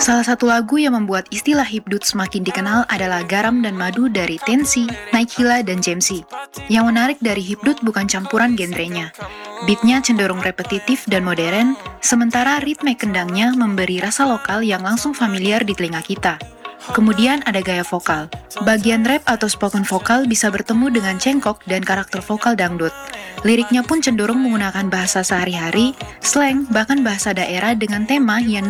Salah satu lagu yang membuat istilah hipdut semakin dikenal adalah Garam dan Madu dari Tensi, Naikila, dan Jamsi. Yang menarik dari hipdut bukan campuran genrenya. Beatnya cenderung repetitif dan modern, sementara ritme kendangnya memberi rasa lokal yang langsung familiar di telinga kita. Kemudian ada gaya vokal. Bagian rap atau spoken vokal bisa bertemu dengan cengkok dan karakter vokal dangdut. Liriknya pun cenderung menggunakan bahasa sehari-hari, slang, bahkan bahasa daerah dengan tema yang